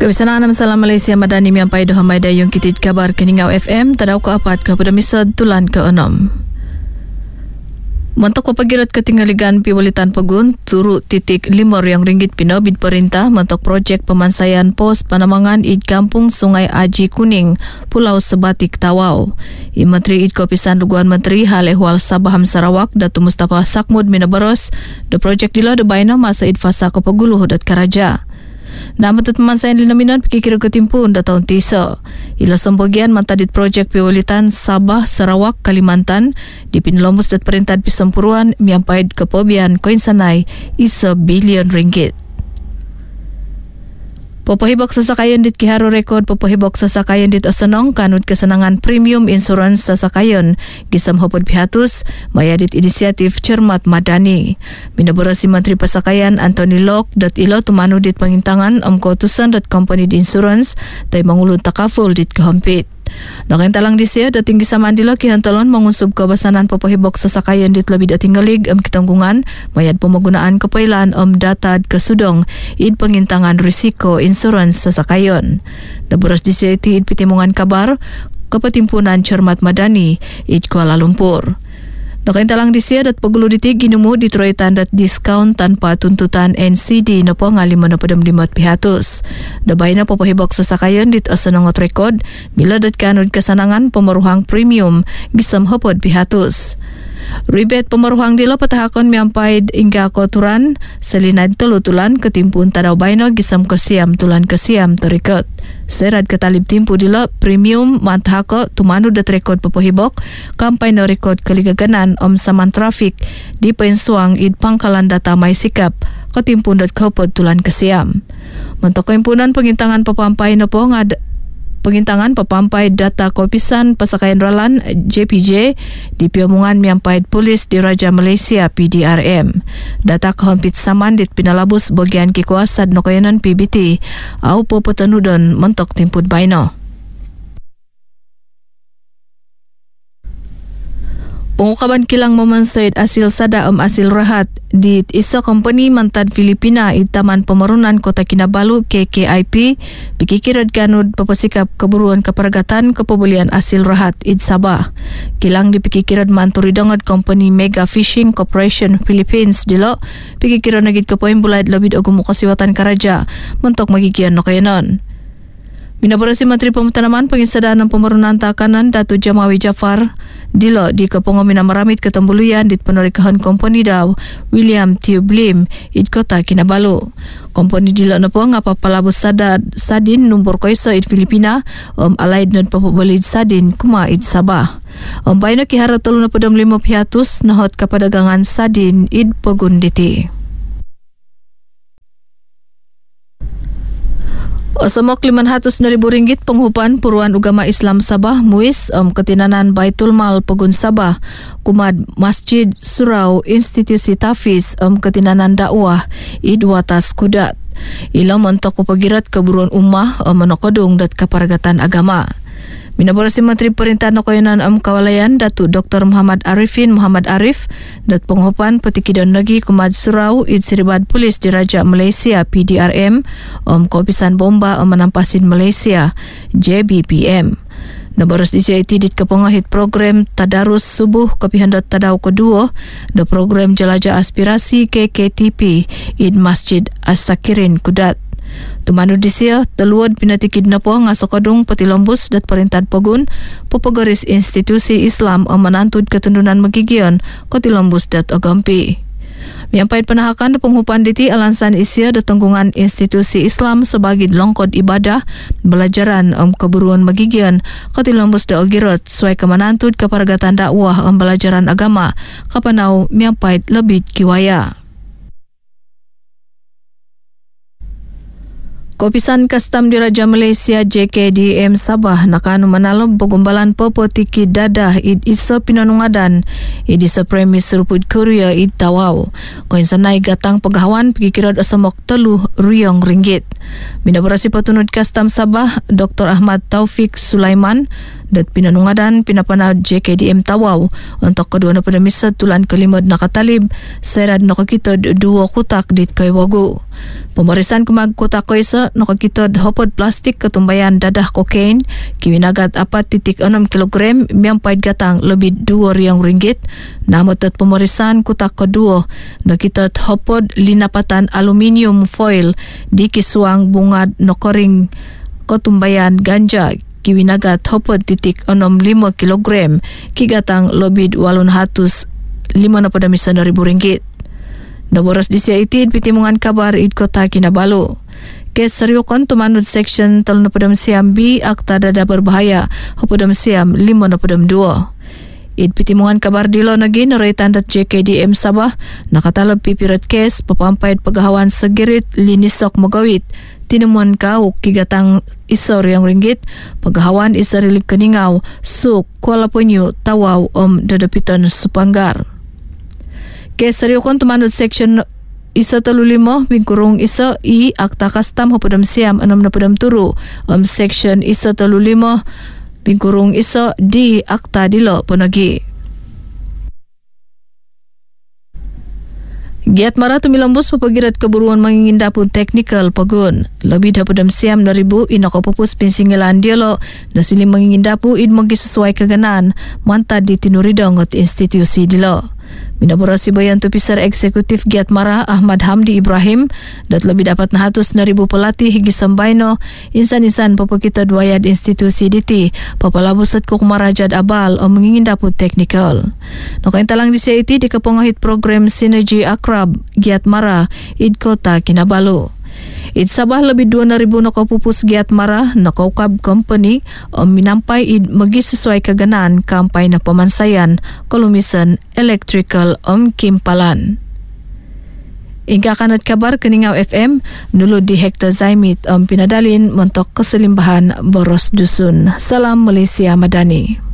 Kebiasaan Masalah Malaysia Madani Miampai Doha Maida Yung Kitid Kabar Keningau FM Tadau ke apat ke pada misad tulan ke-6. Mentok papagirat ketinggaligan piwalitan pegun turut titik RM5 pinobid perintah mentok projek pemansaian pos panamangan id kampung Sungai Aji Kuning Pulau Sebatik Tawau. Menteri id Kopisan Luguan Menteri Hal Ehwal Sabaham Sarawak Datu Mustafa Sakmud Minabaros de projek dilo de baina masa id fasa Kopaguluh dat Karaja. Nama tu pemansaian linaminat pikir ketimpun da tahun tisa. Ila sembagian mantadit projek piwalitan Sabah, Sarawak, Kalimantan di pinlombus dat perintah pisampuruan miampai kepobian koin sanai isa bilion ringgit. Popahibok sasakayan dit kiharo rekod popahibok sasakayan dit asanong kanut kesenangan premium insurance sasakayan gisam hopod pihatus mayadit inisiatif Cermat Madani. Minaborasi Menteri Pasakayan Anthony Locke dat ilo tumanu dit pengintangan amkotusan dat company di insurance tay mangulun takaful dit kehampit. Nakentalang disya dating gisamandila kihantalon mengunsub kebasanan popahibok sasakayan dit lebih datinggalig kitanggungan mayad pemagunaan kepailan datad kesudong id pengintangan risiko insurans sasakayan. Daburas disya iti id pitimungan kabar kepetimpunan Cermat Madani id Kuala Lumpur. Nakentalang disya dat pagulu ditig ginumu ditroitan dat diskaun tanpa tuntutan NCD na po nga 5.5 pihatos. Dabay na popahibok sasakayan dit asanangot rekod mila dat kanod kasanangan pemaruhang premium gisam hapod pihatos. Ribet pemaruhang dilo patahakon miampai ingga koturan selinad telutulan ketimpun tadaw bayno gisam kesiam tulan kesiam terikat. Serad ketalib timpu dilo premium mantahako tumanu dat rekod popahibok kampai no rekod keligaganan saman trafik di pensuang id pangkalan data may sikap ketimpun dat kopod tulan kesiam. Mentok kempunan pengintangan papampai no po ngad pengintangan papampai data Kopisan Pasakayan Ralan JPJ di piamungan miampai polis di Raja Malaysia PDRM. Data kehampit saman dit pinalabus bagian kikuasad nokayanan PBT au po petenudon mentok timpud baino. Pengukaban kilang memansait asil sada asil rahat di isa company mantad Filipina di Taman Pembangunan Kota Kinabalu KKIP pikikirad kanud papasikap keburuan keperagatan kepebelian asil rahat id Sabah. Kilang dipikikirad manturi dangad company Mega Fishing Corporation Philippines dilo pikikirad nagid kepoin bulad labid agumo kasiwatan Karaja mentok magigian nokayanon. Minaborasi Menteri Pemutanaman Pengisadaan ng Pembangunan Takanan Datu Jamawi Jafar dilo di kepongo minamaramit ketembuluyan dit penurikahan komponi daw William Tiublim id Kota Kinabalu. Komponi dilo na po nga papalabos sadin numbor koiso id Filipina alaid nun papabalid sadin kuma id Sabah. Bayo na kihara 35 pihatus nahot kapadagangan sadin id Pagunditi. Osamok 500,000 ringgit penghupan Puruan Ugama Islam Sabah MUIS ketinanan Baitul Mal Pegun Sabah kumad Masjid Surau Institusi Tafiz ketinanan dakwah id watas kudat. Ila mentok papagirat keburuan ummah menokodong dat kaparagatan agama. Minaborasi Menteri Perintah Nokoyanan Kawalayan Datu Dr. Muhammad Arifin Muhammad Arif dat penghupan petikidan lagi kumad surau id Siribad Polis di Raja Malaysia PDRM Kopisan Bomba menampasin Malaysia JBPM. Nabaras di CIT dit kepengahit program Tadarus Subuh kepihandat tadaw kedua da program Jelajah Aspirasi KKTP id Masjid As-Sakirin Kudat. Tumanu disya teluad pinatikid na po nga sokadong patilombus dat perintah Pogun popagaris institusi Islam menantud ketundunan magigian kotilombus dat agampi. Miampait panahakan na penghupan diti alansan isya da tunggungan institusi Islam sebagai longkod ibadah belajaran keburuan magigian kotilombus da ogirot suai kemanantud keparagatan dakwah belajaran agama kapanau miampait lebih kiwaya. Kopisan Kastam di Raja Malaysia JKDM Sabah nakanu manalom pagumbalan popotiki dadah id isa pinanungadan id isa premis serupud Korea id Tawau. Koin sanay gatang paghawan pikikirad asamok RM3. Minaborasi Patunud Kastam Sabah Dr. Ahmad Taufik Sulaiman dat pinanungadan pinapanad JKDM Tawau untuk kedua na padamisad tulan kalimod nakatalib serad nakakitod 2 kutak dit kay Wago. Pemeriksaan kumagkutak ko isa nakakitod hopod plastik ketumbayan dadah kokain kiwinagat 4.6 kilogram miyampait gatang lebih RM2 namotot pemeriksaan kutak kedua nakitod hopod linapatan aluminium foil di kiswang bungad nokoring ketumbayan ganja kiwinagat hopod 0.65 kilogram kigatang lebih RM850,000. Naboras di siya itid pitimungan kabar id Kota Kinabalu. Kes seriukon tumanod section 36 B akta dada berbahaya hopodam siam 52. Id pitimungan kabar dilo nagin naroy tandat JKDM Sabah nakatalab pipirat kes papampayad pagahawan segirit linisok magawit tinemuan kau kigatang RM1 pagahawan isarilig kaningaw suk Kuala Penyu Tawau dadapitan Supanggar. Kesariukon tumanod section 135 bingkurung isa I akta kastam hopodam siam 67 section 135 bingkurung isa D akta dilo ponagi. Giat mara tumilambos papagirat keburuan mangingindapun teknikal pagun. Lebih dapodam siam 2,000 inakopupus pinsingilan dialo nasiling mangingindapu id magi sesuai keganan mantad di tinuridong at institusi dilo. Minaburasi bayan Tupisar Eksekutif Giat Mara Ahmad Hamdi Ibrahim dat lebih dapat 100,000 pelatih higi sambayno insan-insan papakita duayad institusi diti papalabusat kukumarajad abal o mangingindapun teknikal. Nakaintalang di siya iti di kapangahit program Synergy Akrab Giat Mara id Kota Kinabalu. Id Sabah lebih 2,000 nakapupus Giat Mara nakaukab company o minampay id magi sesuai kaganan kampay na pamansayan kolumisan electrical kimpalan. Ingka kanat kabar Kaningaw FM nulod di Hekta Zaimit pinadalin montok keselimbahan Boros Dusun. Salam Malaysia Madani.